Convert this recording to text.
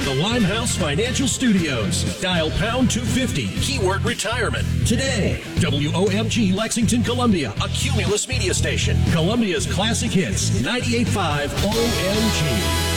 from the Limehouse Financial Studios. Dial pound 250, keyword retirement. Today, WOMG Lexington, Columbia, a Cumulus media station. Columbia's classic hits, 98.5 OMG.